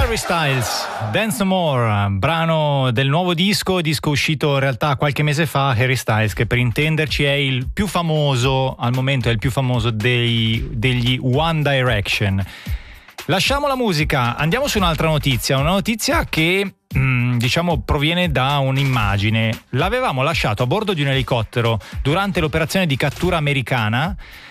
Harry Styles, Dance No More, brano del nuovo disco uscito in realtà qualche mese fa. Harry Styles, che per intenderci è il più famoso, al momento è il più famoso degli One Direction. Lasciamo la musica, andiamo su un'altra notizia, una notizia che diciamo proviene da un'immagine. L'avevamo lasciato a bordo di un elicottero durante l'operazione di cattura americana